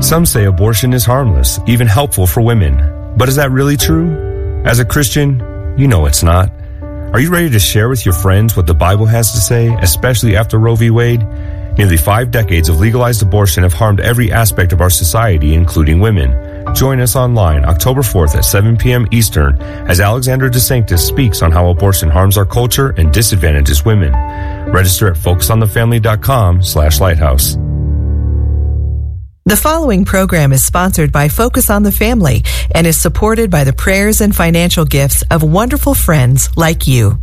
Some say abortion is harmless, even helpful for women. But is that really true? As a Christian, you know it's not. Are you ready to share with your friends what the Bible has to say, especially after Roe v. Wade? Nearly 5 decades of legalized abortion have harmed every aspect of our society, including women. Join us online October 4th at 7 p.m. Eastern as Alexander DeSanctis speaks on how abortion harms our culture and disadvantages women. Register at focusonthefamily.com/lighthouse. The following program is sponsored by Focus on the Family and is supported by the prayers and financial gifts of wonderful friends like you.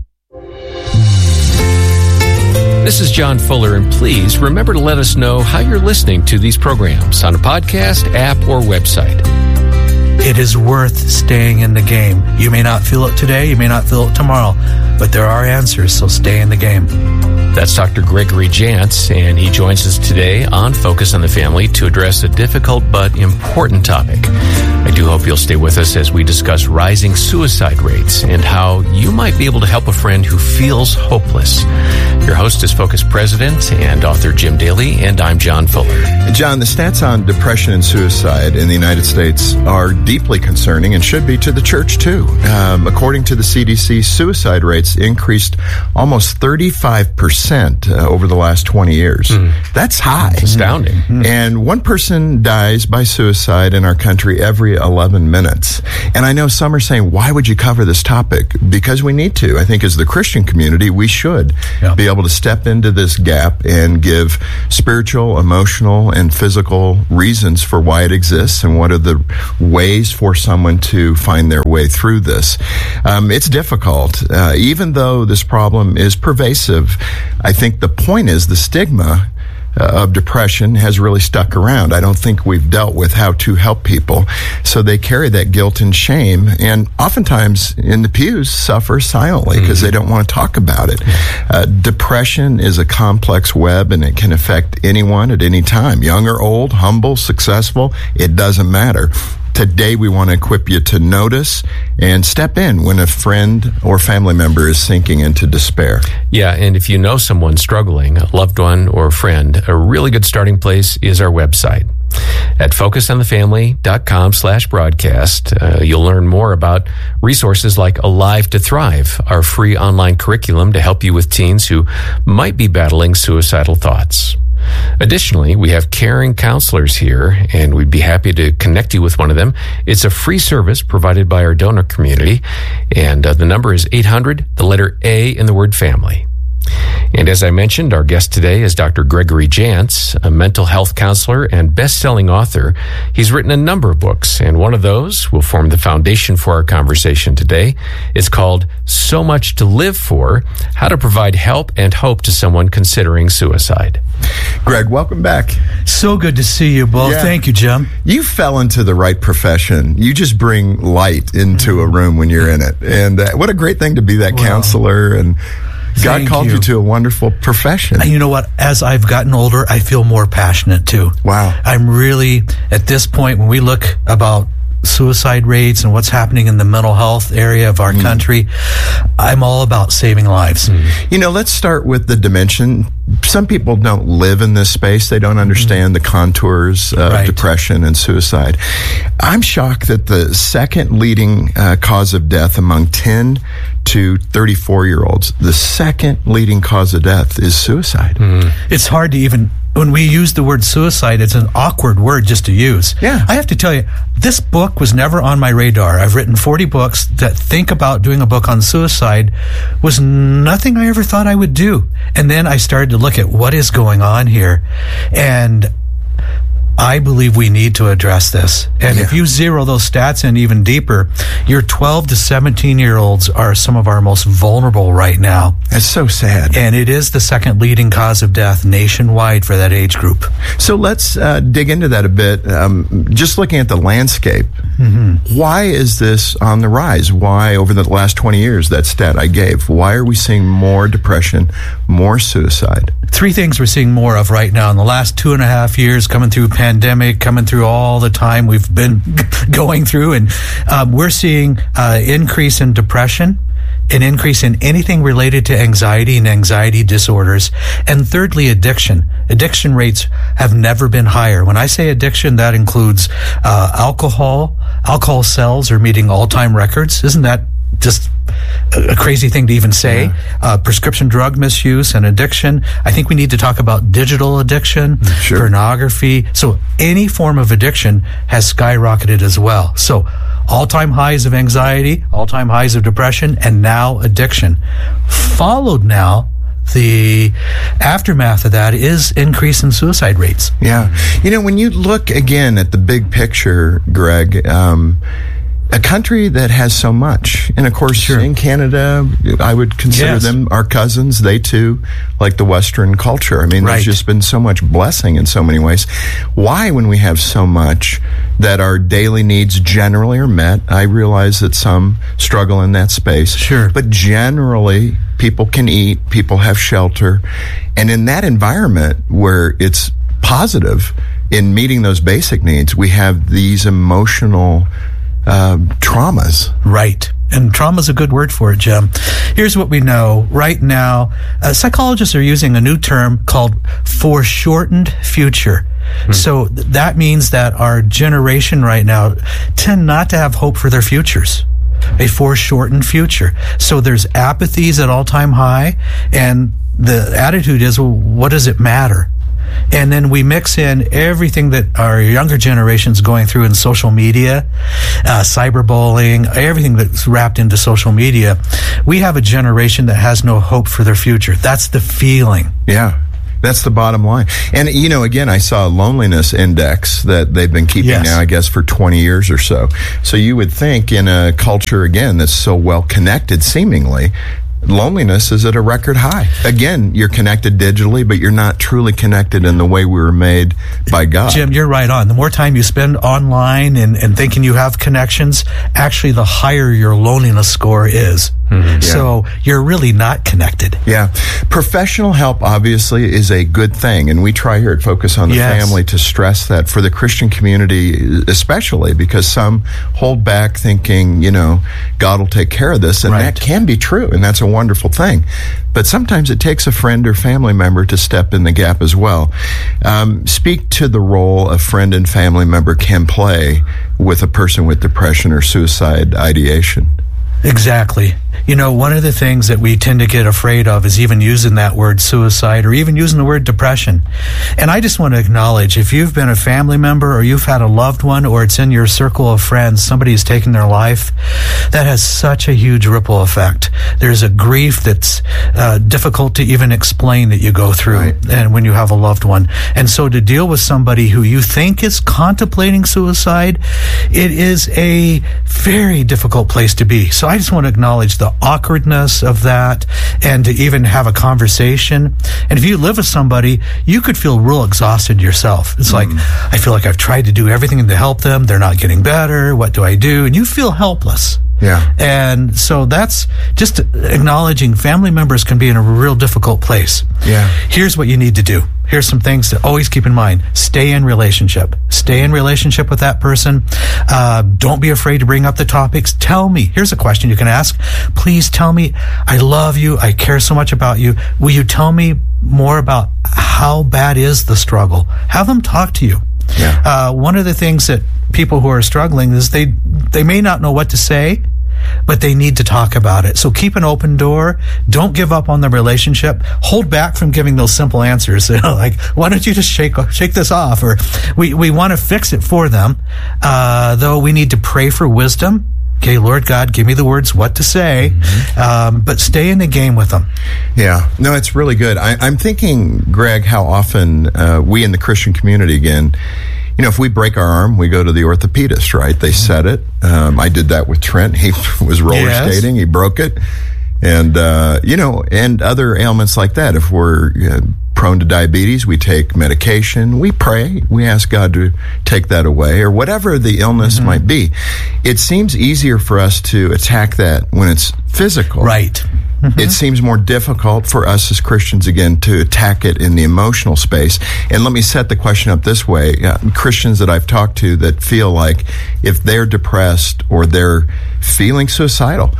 This is John Fuller, and please remember to let us know how you're listening to these programs on a podcast, app, or website. It is worth staying in the game. You may not feel it today, you may not feel it tomorrow, but there are answers, so stay in the game. That's Dr. Gregory Jantz, and he joins us today on Focus on the Family to address a difficult but important topic. I do hope you'll stay with us as we discuss rising suicide rates and how you might be able to help a friend who feels hopeless. Your host is Focus President and author Jim Daly, and I'm John Fuller. John, the stats on depression and suicide in the United States are deeply concerning and should be to the church, too. According to the CDC, suicide rates increased almost 35% over the last 20 years. That's high. It's astounding. And one person dies by suicide in our country every 11 minutes. And I know some are saying, why would you cover this topic? Because we need to. I think as the Christian community, we should be able to step into this gap and give spiritual, emotional, and physical reasons for why it exists and what are the ways for someone to find their way through this. It's difficult. Even though this problem is pervasive, I think the point is the stigma of depression has really stuck around. I don't think we've dealt with how to help people. So they carry that guilt and shame, and oftentimes in the pews suffer silently because they don't want to talk about it. Depression is a complex web, and it can affect anyone at any time, young or old, humble, successful, it doesn't matter. Today, we want to equip you to notice and step in when a friend or family member is sinking into despair. Yeah, and if you know someone struggling, a loved one or a friend, a really good starting place is our website. At focusonthefamily.com/broadcast, you'll learn more about resources like Alive to Thrive, our free online curriculum to help you with teens who might be battling suicidal thoughts. Additionally, we have caring counselors here, and we'd be happy to connect you with one of them. It's a free service provided by our donor community, and the number is 800, the letter A in the word family. And as I mentioned, our guest today is Dr. Gregory Jantz, a mental health counselor and best-selling author. He's written a number of books, and one of those will form the foundation for our conversation today. It's called So Much to Live For: How to Provide Help and Hope to Someone Considering Suicide. Greg, welcome back. So good to see you both. Yeah. Thank you, Jim. You fell into the right profession. You just bring light into a room when you're in it. And what a great thing to be that counselor, and God called you to a wonderful profession. And you know what? As I've gotten older, I feel more passionate too. Wow. I'm really, at this point, when we look about suicide rates and what's happening in the mental health area of our country, I'm all about saving lives. You know, let's start with the dimension. Some people don't live in this space. They don't understand the contours of depression and suicide. I'm shocked that the second leading cause of death among 10 to 34-year-olds, the second leading cause of death is suicide. It's hard to even, when we use the word suicide, it's an awkward word just to use. Yeah. I have to tell you, this book was never on my radar. I've written 40 books. That think about doing a book on suicide was nothing I ever thought I would do. And then I started to look at what is going on here. And I believe we need to address this. And if you zero those stats in even deeper, your 12 to 17-year-olds are some of our most vulnerable right now. That's so sad. And it is the second leading cause of death nationwide for that age group. So let's dig into that a bit. Just looking at the landscape, why is this on the rise? Why, over the last 20 years, that stat I gave, why are we seeing more depression, more suicide? Three things we're seeing more of right now in the last 2.5 years, coming through pandemic, coming through all the time we've been going through, and we're seeing increase in depression, an increase in anything related to anxiety and anxiety disorders, and thirdly, addiction. Addiction rates have never been higher. When I say addiction, that includes alcohol. Alcohol sales are meeting all-time records. Isn't that just a crazy thing to even say? Yeah. Prescription drug misuse and addiction. I think we need to talk about digital addiction, pornography. So any form of addiction has skyrocketed as well. So all-time highs of anxiety, all-time highs of depression, and now addiction. Followed now, the aftermath of that is increase in suicide rates. Yeah. You know, when you look again at the big picture, Greg, a country that has so much, and of course in Canada, I would consider them our cousins. They too like the Western culture. I mean, there's just been so much blessing in so many ways. Why, when we have so much that our daily needs generally are met? I realize that some struggle in that space. Sure. But generally, people can eat, people have shelter. And in that environment where it's positive in meeting those basic needs, we have these emotional traumas. Right. And trauma is a good word for it, Jim. Here's what we know. Right now, psychologists are using a new term called foreshortened future. So that means that our generation right now tend not to have hope for their futures. A foreshortened future. So there's apathies at all-time high, and the attitude is, well, what does it matter? And then we mix in everything that our younger generation's going through in social media, cyberbullying, everything that's wrapped into social media. We have a generation that has no hope for their future. That's the feeling. Yeah. That's the bottom line. And, you know, again, I saw a loneliness index that they've been keeping now, I guess, for 20 years or so. So you would think in a culture, again, that's so well connected, seemingly, loneliness is at a record high. Again, you're connected digitally, but you're not truly connected in the way we were made by God. Jim, you're right on. The more time you spend online and thinking you have connections, actually the higher your loneliness score is. So you're really not connected. Yeah. Professional help, obviously, is a good thing. And we try here at Focus on the Family to stress that for the Christian community, especially, because some hold back thinking, you know, God will take care of this. And that can be true. And that's a wonderful thing. But sometimes it takes a friend or family member to step in the gap as well. Speak to the role a friend and family member can play with a person with depression or suicide ideation. Exactly. You know, one of the things that we tend to get afraid of is even using that word suicide or even using the word depression. And I just want to acknowledge, if you've been a family member or you've had a loved one or it's in your circle of friends, somebody who's taken their life, that has such a huge ripple effect. There's a grief that's difficult to even explain that you go through and when you have a loved one. And so to deal with somebody who you think is contemplating suicide, it is a very difficult place to be. So I just want to acknowledge the awkwardness of that and to even have a conversation. And if you live with somebody, you could feel real exhausted yourself. It's like, I feel like I've tried to do everything to help them. They're not getting better. What do I do? And you feel helpless. Yeah. And so that's just acknowledging family members can be in a real difficult place. Yeah. Here's what you need to do. Here's some things to always keep in mind. Stay in relationship. Stay in relationship with that person. Don't be afraid to bring up the topics. Tell me. Here's a question you can ask. Please tell me, I love you. I care so much about you. Will you tell me more about how bad is the struggle? Have them talk to you. Yeah. One of the things that people who are struggling is they may not know what to say, but they need to talk about it. So keep an open door. Don't give up on the relationship. Hold back from giving those simple answers. You know, like, why don't you just shake this off? Or we want to fix it for them, though we need to pray for wisdom. Okay, Lord God, give me the words what to say, but stay in the game with them. Yeah, no, it's really good. I'm thinking, Greg, how often we in the Christian community, again, you know, if we break our arm, we go to the orthopedist, right? They set it. I did that with Trent. He was roller skating. He broke it. And, you know, and other ailments like that. If we're prone to diabetes, we take medication. We pray. We ask God to take that away, or whatever the illness might be. It seems easier for us to attack that when it's physical. Right. It seems more difficult for us as Christians, again, to attack it in the emotional space. And let me set the question up this way. Christians that I've talked to that feel like if they're depressed or they're feeling suicidal,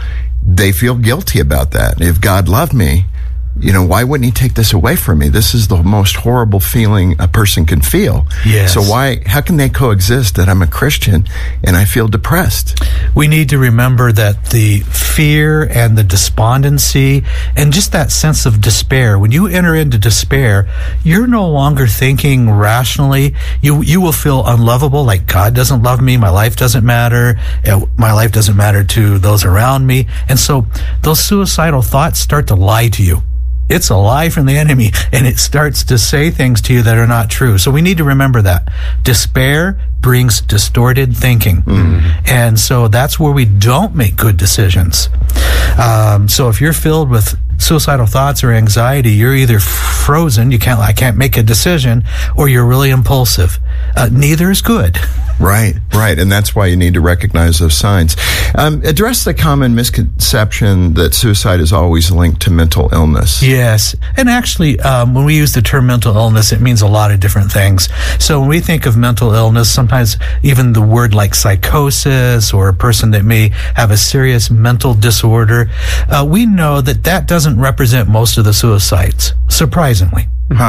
they feel guilty about that. If God loved me, why wouldn't he take this away from me? This is the most horrible feeling a person can feel. Yes. So how can they coexist that I'm a Christian and I feel depressed? We need to remember that the fear and the despondency and just that sense of despair, when you enter into despair, you're no longer thinking rationally. You will feel unlovable, like God doesn't love me, my life doesn't matter, my life doesn't matter to those around me. And so those suicidal thoughts start to lie to you. It's a lie from the enemy, and it starts to say things to you that are not true. So we need to remember that. Despair brings distorted thinking. And so that's where we don't make good decisions. So if you're filled with suicidal thoughts or anxiety, you're either frozen, I can't make a decision, or you're really impulsive. Neither is good. Right. And that's why you need to recognize those signs. Address the common misconception that suicide is always linked to mental illness. Yes. And actually, when we use the term mental illness, it means a lot of different things. So when we think of mental illness, sometimes even the word like psychosis or a person that may have a serious mental disorder, we know that doesn't represent most of the suicides, surprisingly.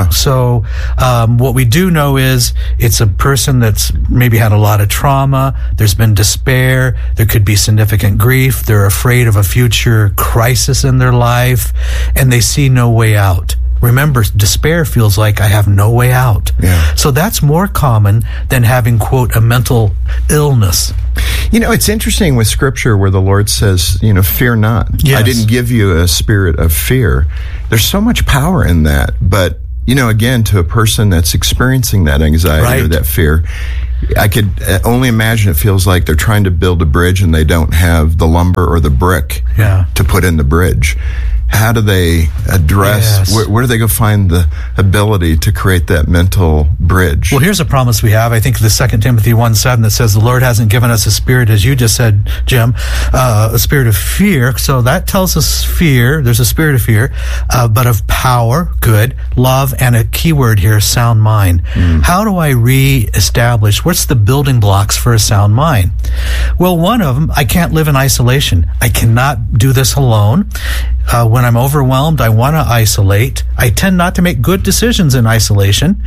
So what we do know is it's a person that's maybe had a lot of trauma, there's been despair, there could be significant grief, they're afraid of a future crisis in their life, and they see no way out. Remember, despair feels like I have no way out. Yeah. So that's more common than having, quote, a mental illness. It's interesting with Scripture where the Lord says, fear not. Yes. I didn't give you a spirit of fear. There's so much power in that. But, again, to a person that's experiencing that anxiety or that fear, I could only imagine it feels like they're trying to build a bridge and they don't have the lumber or the brick to put in the bridge. How do they address, where do they go find the ability to create that mental bridge? Well, here's a promise we have. I think the 2 Timothy 1:7 that says the Lord hasn't given us a spirit, as you just said, Jim, a spirit of fear. So that tells us fear. There's a spirit of fear, but of power, good, love, and a key word here, sound mind. How do I reestablish, what's the building blocks for a sound mind? Well, one of them, I can't live in isolation. I cannot do this alone. When I'm overwhelmed, I want to isolate. I tend not to make good decisions in isolation,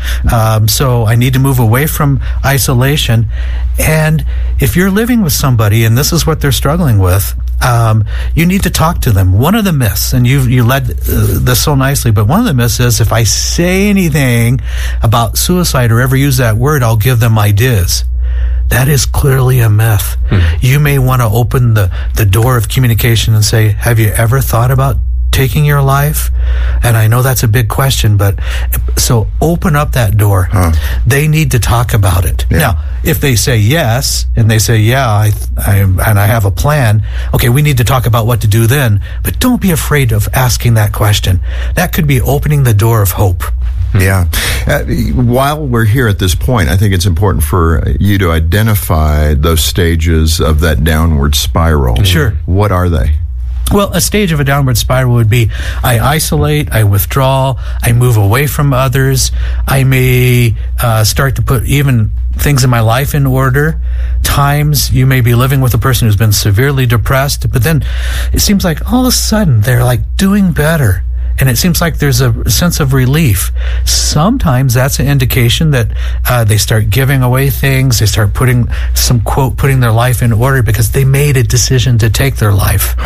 so I need to move away from isolation. And if you're living with somebody and this is what they're struggling with, you need to talk to them. One of the myths, and you led this so nicely, but one of the myths is if I say anything about suicide or ever use that word, I'll give them ideas. That is clearly a myth. You may want to open the door of communication and say, have you ever thought about taking your life? And I know that's a big question, but so open up that door. They need to talk about it. Now, if they say yes, and they say, I have a plan, okay, we need to talk about what to do then, but don't be afraid of asking that question. That could be opening the door of hope. Yeah. While we're here at this point, I think it's important for you to identify those stages of that downward spiral. Sure. What are they? Well, a stage of a downward spiral would be I isolate, I withdraw, I move away from others. I may start to put even things in my life in order. Times you may be living with a person who's been severely depressed, but then it seems like all of a sudden they're like doing better. And it seems like there's a sense of relief. Sometimes that's an indication that they start giving away things. They start putting their life in order because they made a decision to take their life.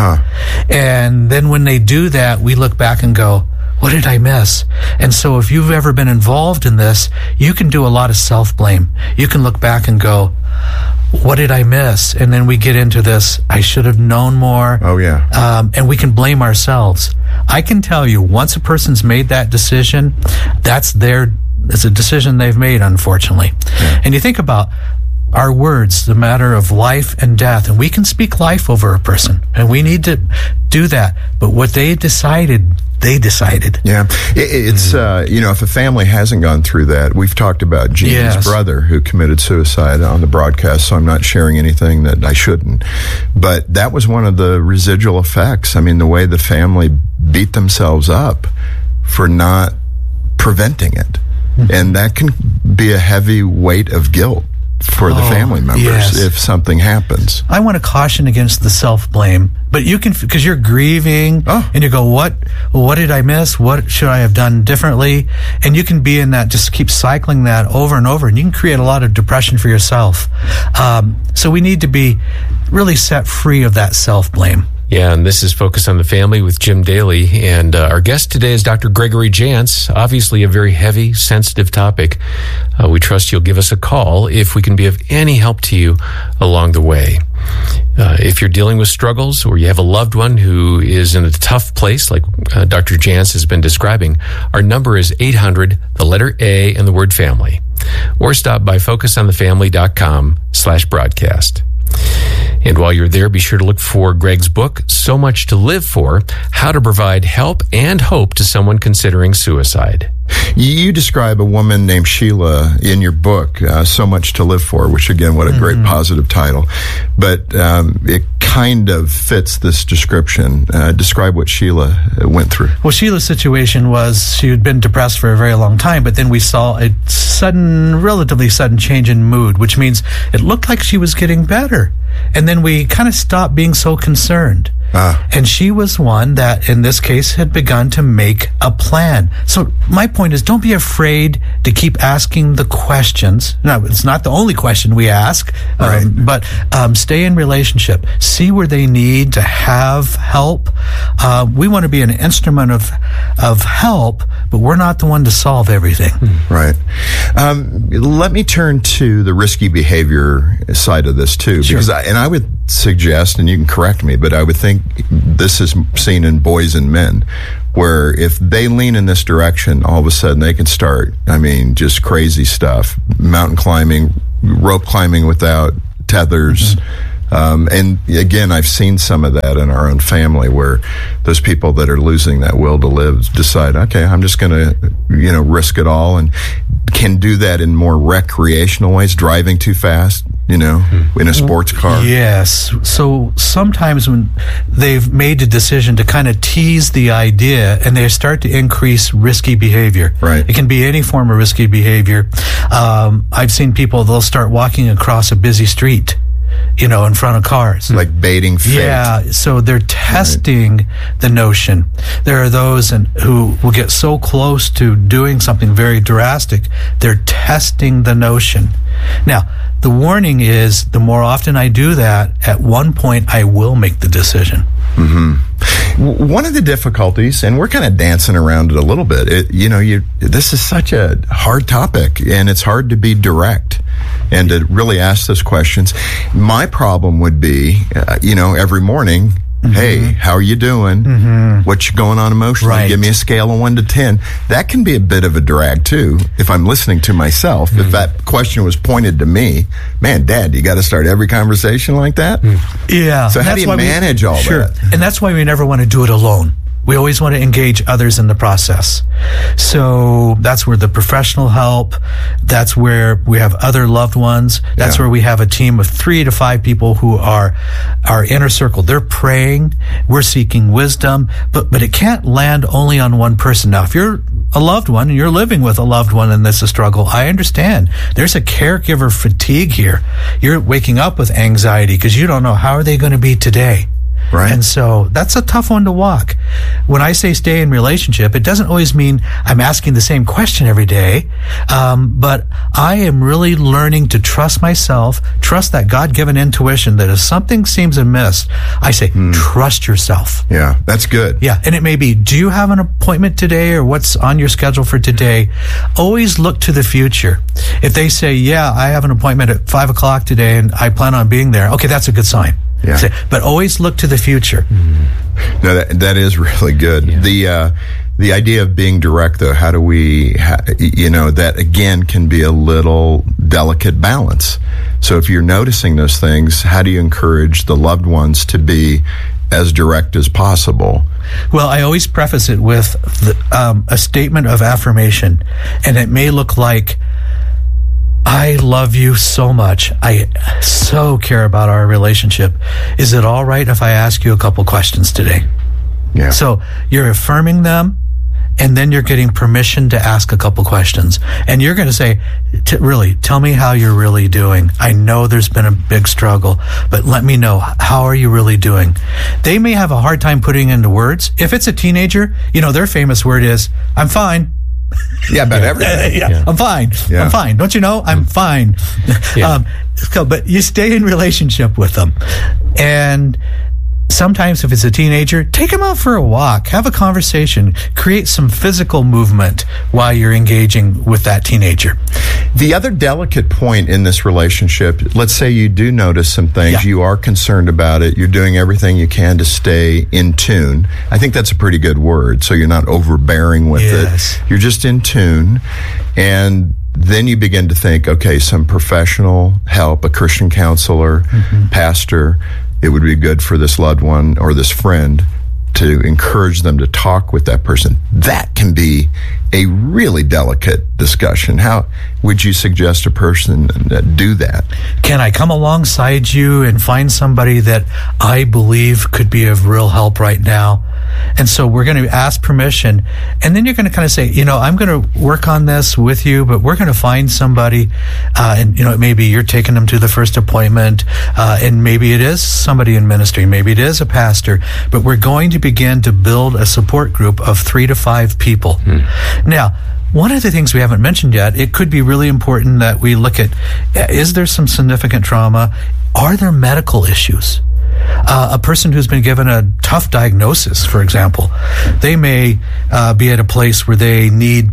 And then when they do that, we look back and go, what did I miss? And so if you've ever been involved in this, you can do a lot of self-blame. You can look back and go, what did I miss? And then we get into this, I should have known more. Oh, yeah. And we can blame ourselves. I can tell you, once a person's made that decision, it's a decision they've made, unfortunately. Yeah. And you think about our words, the matter of life and death, and we can speak life over a person, and we need to do that. But what they decided. Yeah. It's, if a family hasn't gone through that, we've talked about Jean's brother who committed suicide on the broadcast, so I'm not sharing anything that I shouldn't. But that was one of the residual effects. I mean, the way the family beat themselves up for not preventing it. And that can be a heavy weight of guilt for the family members if something happens. I want to caution against the self-blame, but you can, because you're grieving and you go, what did I miss? What should I have done differently? And you can be in that, just keep cycling that over and over, and you can create a lot of depression for yourself. So we need to be really set free of that self-blame. Yeah, and this is Focus on the Family with Jim Daly. And our guest today is Dr. Gregory Jantz. Obviously a very heavy, sensitive topic. We trust you'll give us a call if we can be of any help to you along the way. If you're dealing with struggles or you have a loved one who is in a tough place, like Dr. Jantz has been describing, our number is 800, the letter A, and the word family. Or stop by focusonthefamily.com/broadcast. And while you're there, be sure to look for Greg's book, So Much to Live For, How to Provide Help and Hope to Someone Considering Suicide. You describe a woman named Sheila in your book, So Much to Live For, which, again, what a great positive title. But it kind of fits this description. Describe what Sheila went through. Well, Sheila's situation was she had been depressed for a very long time, but then we saw a relatively sudden change in mood, which means it looked like she was getting better. And then we kind of stopped being so concerned. And she was one that, in this case, had begun to make a plan. So my point is, don't be afraid to keep asking the questions. Now, it's not the only question we ask, but stay in relationship. See where they need to have help. We want to be an instrument of help, but we're not the one to solve everything. Right. Let me turn to the risky behavior side of this, too. Sure. Because I would suggest, and you can correct me, but I would think this is seen in boys and men, where if they lean in this direction, all of a sudden they can start, just crazy stuff. Mountain climbing, rope climbing without tethers. And again, I've seen some of that in our own family, where those people that are losing that will to live decide, okay, I'm just going to, risk it all, and can do that in more recreational ways, driving too fast, in a sports car. Yes. So sometimes when they've made a decision to kind of tease the idea and they start to increase risky behavior. Right. It can be any form of risky behavior. I've seen people, they'll start walking across a busy street, in front of cars. Like baiting fate. Yeah, so they're testing the notion. There are those who will get so close to doing something very drastic, they're testing the notion. Now, the warning is, the more often I do that, at one point I will make the decision. One of the difficulties, and we're kind of dancing around it a little bit, this is such a hard topic, and it's hard to be direct and to really ask those questions. My problem would be, every morning, hey, how are you doing? What's going on emotionally? Right. Give me a scale of 1 to 10. That can be a bit of a drag, too, if I'm listening to myself. If that question was pointed to me, man, Dad, you got to start every conversation like that? Yeah. So how do you manage all that? And that's why we never want to do it alone. We always want to engage others in the process. So that's where the professional help, that's where we have other loved ones, that's where we have a team of 3 to 5 people who are our inner circle. They're praying, we're seeking wisdom, but it can't land only on one person. Now, if you're a loved one and you're living with a loved one and this is a struggle, I understand. There's a caregiver fatigue here. You're waking up with anxiety because you don't know how are they going to be today. Right. And so that's a tough one to walk. When I say stay in relationship, it doesn't always mean I'm asking the same question every day. But I am really learning to trust myself, trust that God-given intuition that if something seems amiss, I say, trust yourself. Yeah, that's good. Yeah. And it may be, do you have an appointment today, or what's on your schedule for today? Always look to the future. If they say, yeah, I have an appointment at 5 o'clock today and I plan on being there, okay, that's a good sign. Yeah. But always look to the future. No, that is really good. Yeah. The idea of being direct, though, how do we, that again can be a little delicate balance. So if you're noticing those things, how do you encourage the loved ones to be as direct as possible? Well, I always preface it with a statement of affirmation, and it may look like, I love you so much. I so care about our relationship. Is it all right if I ask you a couple questions today? Yeah. So you're affirming them, and then you're getting permission to ask a couple questions. And you're going to say, really, tell me how you're really doing. I know there's been a big struggle, but let me know, how are you really doing? They may have a hard time putting into words. If it's a teenager, their famous word is, I'm fine. Yeah, about everything. I'm fine. Yeah. I'm fine. Don't you know? I'm fine. Yeah. But you stay in relationship with them. And sometimes if it's a teenager, take them out for a walk, have a conversation, create some physical movement while you're engaging with that teenager. The other delicate point in this relationship, let's say you do notice some things, you are concerned about it, you're doing everything you can to stay in tune. I think that's a pretty good word, so you're not overbearing with it. You're just in tune, and then you begin to think, okay, some professional help, a Christian counselor, pastor, it would be good for this loved one or this friend to encourage them to talk with that person. That can be a really delicate discussion. How would you suggest a person do that? Can I come alongside you and find somebody that I believe could be of real help right now? And so we're going to ask permission, and then you're going to kind of say, I'm going to work on this with you, but we're going to find somebody, and maybe you're taking them to the first appointment, and maybe it is somebody in ministry, maybe it is a pastor, but we're going to begin to build a support group of 3 to 5 people. Now, one of the things we haven't mentioned yet, it could be really important that we look at, is there some significant trauma? Are there medical issues? A person who's been given a tough diagnosis, for example, they may be at a place where they need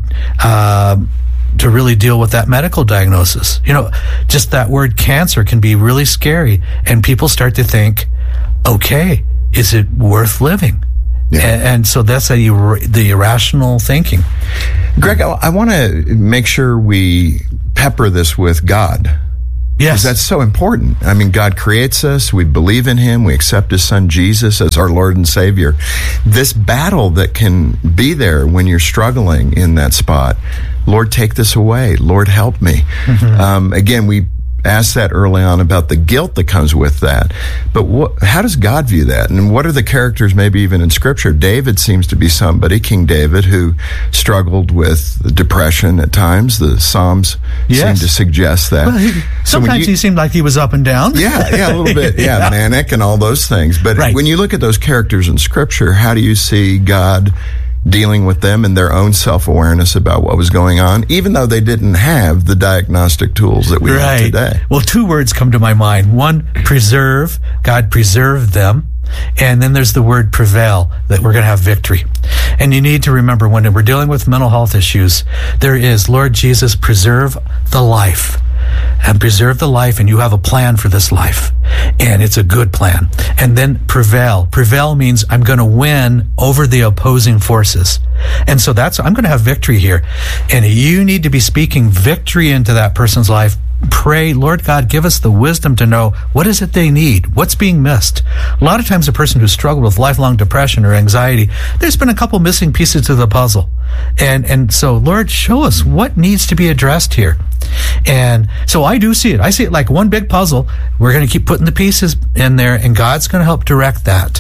to really deal with that medical diagnosis. Just that word cancer can be really scary, and people start to think, okay, is it worth living? Yeah. And so that's the irrational thinking. Greg, I want to make sure we pepper this with God. Yes. Because that's so important. I mean, God creates us. We believe in Him. We accept His Son, Jesus, as our Lord and Savior. This battle that can be there when you're struggling in that spot, Lord, take this away. Lord, help me. Again, we asked that early on about the guilt that comes with that. But how does God view that? And what are the characters, maybe even in Scripture? David seems to be somebody, King David, who struggled with depression at times. The Psalms seem to suggest that. Well, sometimes he seemed like he was up and down. Yeah, a little bit. Yeah, manic and all those things. But when you look at those characters in Scripture, how do you see God dealing with them and their own self-awareness about what was going on, even though they didn't have the diagnostic tools that we have today? Well, 2 words come to my mind. One, preserve. God preserved them. And then there's the word prevail, that we're going to have victory. And you need to remember, when we're dealing with mental health issues, there is, Lord Jesus, preserve the life. And preserve the life, and you have a plan for this life. And it's a good plan. And then prevail. Prevail means I'm going to win over the opposing forces. And so I'm going to have victory here. And you need to be speaking victory into that person's life. Pray, Lord God, give us the wisdom to know what is it they need, what's being missed. A lot of times a person who's struggled with lifelong depression or anxiety, there's been a couple missing pieces to the puzzle. And so, Lord, show us what needs to be addressed here. And so I do see it. I see it like one big puzzle. We're going to keep putting the pieces in there, and God's going to help direct that.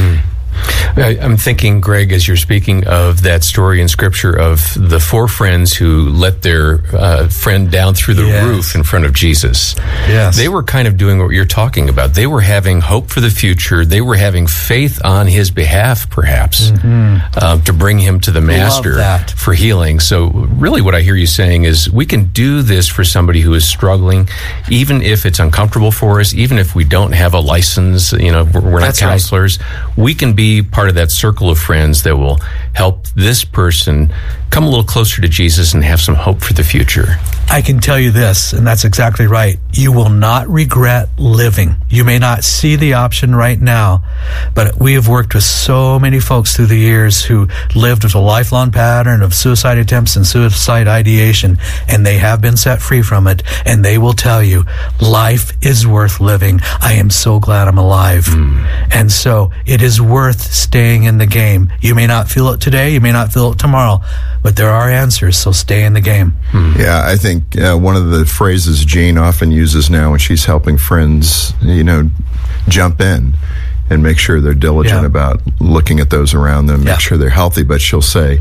I'm thinking, Greg, as you're speaking of that story in Scripture of the 4 friends who let their friend down through the roof in front of Jesus. Yes. They were kind of doing what you're talking about. They were having hope for the future. They were having faith on his behalf, perhaps, to bring him to the Master for healing. So really what I hear you saying is we can do this for somebody who is struggling, even if it's uncomfortable for us, even if we don't have a license, we're not counselors. We can be part of that circle of friends that will help this person come a little closer to Jesus and have some hope for the future. I can tell you this, and that's exactly right. You will not regret living. You may not see the option right now, but we have worked with so many folks through the years who lived with a lifelong pattern of suicide attempts and suicide ideation, and they have been set free from it, and they will tell you, life is worth living. I am so glad I'm alive. And so it is worth staying in the game. You may not feel it today, you may not feel it tomorrow, but there are answers, so stay in the game. Yeah, I think one of the phrases Jean often uses now when she's helping friends, jump in and make sure they're diligent about looking at those around them, make sure they're healthy. But she'll say,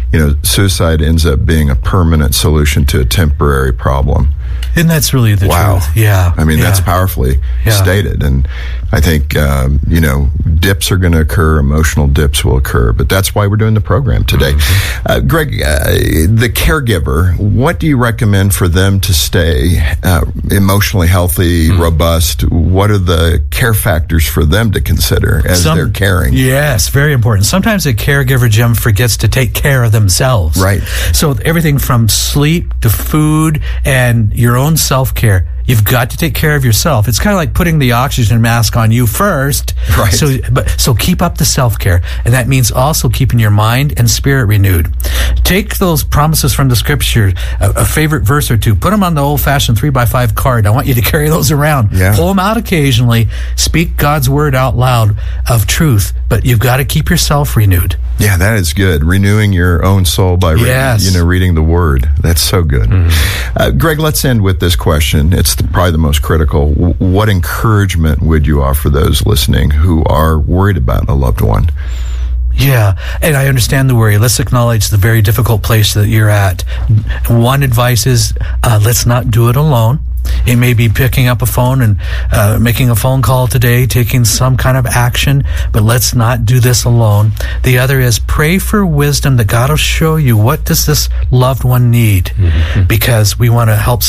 suicide ends up being a permanent solution to a temporary problem. And that's really the truth. Yeah. I mean, that's powerfully stated. And I think, dips are going to occur, emotional dips will occur, but that's why we're doing the program today. Mm-hmm. Greg, the caregiver, what do you recommend for them to stay emotionally healthy, robust? What are the care factors for them to consider as they're caring? Yes, very important. Sometimes a caregiver, Jim, forgets to take care of themselves. Right. So everything from sleep to food and your own self-care. You've got to take care of yourself. It's kind of like putting the oxygen mask on you first. Right. So keep up the self-care. And that means also keeping your mind and spirit renewed. Take those promises from the scripture, a favorite verse or two, put them on the old-fashioned 3x5 card. I want you to carry those around. Yeah. Pull them out occasionally. Speak God's word out loud of truth. But you've got to keep yourself renewed. Yeah, that is good. Renewing your own soul by reading the word. That's so good. Mm-hmm. Greg, let's end with this question. It's probably the most critical. What encouragement would you offer those listening who are worried about a loved one? Yeah, and I understand the worry. Let's acknowledge the very difficult place that you're at. One advice is let's not do it alone. It may be picking up a phone and making a phone call today, taking some kind of action, but let's not do this alone. The other is pray for wisdom that God will show you what does this loved one need, because we want to help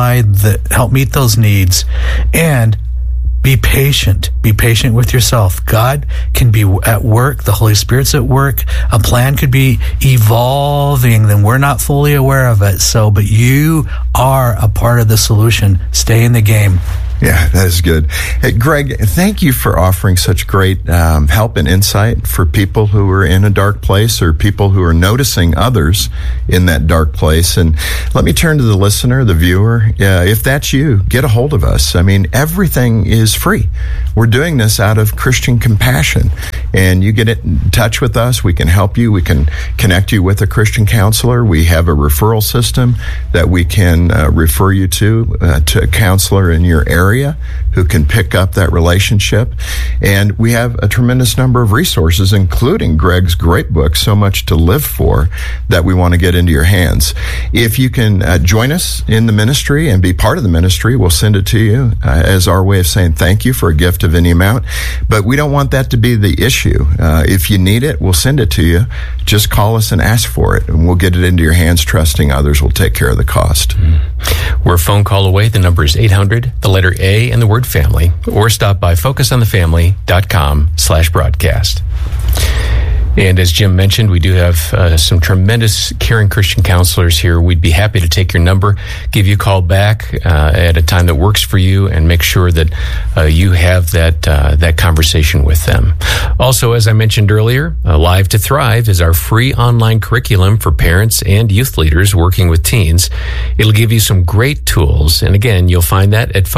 help meet those needs. And be patient. Be patient with yourself. God can be at work. The Holy Spirit's at work. A plan could be evolving, then we're not fully aware of it. But you are a part of the solution. Stay in the game. Yeah, that is good. Hey, Greg, thank you for offering such great help and insight for people who are in a dark place or people who are noticing others in that dark place. And let me turn to the listener, the viewer. If that's you, get a hold of us. I mean, everything is free. We're doing this out of Christian compassion. And you get in touch with us. We can help you. We can connect you with a Christian counselor. We have a referral system that we can refer you to a counselor in your area who can pick up that relationship. And we have a tremendous number of resources, including Greg's great book, So Much to Live For, that we want to get into your hands. If you can join us in the ministry and be part of the ministry, we'll send it to you as our way of saying thank you for a gift of any amount. But we don't want that to be the issue. If you need it, we'll send it to you. Just call us and ask for it, and we'll get it into your hands, trusting others will take care of the cost. We're a phone call away. The number is 800, the letter A and the word family, or stop by focusonthefamily.com/broadcast. And as Jim mentioned, we do have some tremendous caring Christian counselors here. We'd be happy to take your number, give you a call back at a time that works for you, and make sure that you have that conversation with them. Also, as I mentioned earlier, Live to Thrive is our free online curriculum for parents and youth leaders working with teens. It'll give you some great tools. And again, you'll find that at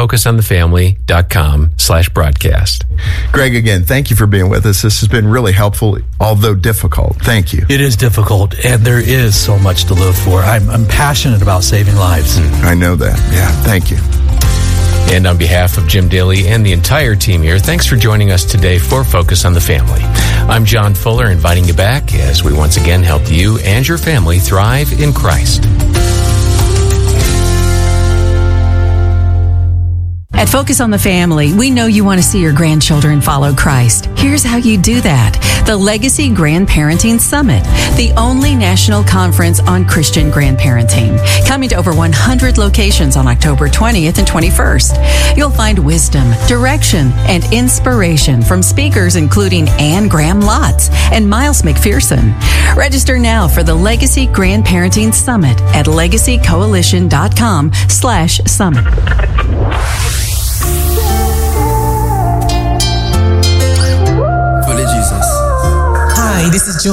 focusonthefamily.com/broadcast. Greg, again, thank you for being with us. This has been really helpful, although difficult. Thank you. It is difficult, and there is so much to live for. I'm passionate about saving lives. I know that. Yeah, thank you. And on behalf of Jim Daly and the entire team here, thanks for joining us today for Focus on the Family. I'm John Fuller, inviting you back as we once again help you and your family thrive in Christ. At Focus on the Family, we know you want to see your grandchildren follow Christ. Here's how you do that. The Legacy Grandparenting Summit, the only national conference on Christian grandparenting. Coming to over 100 locations on October 20th and 21st. You'll find wisdom, direction, and inspiration from speakers including Anne Graham Lotz and Miles McPherson. Register now for the Legacy Grandparenting Summit at legacycoalition.com/summit.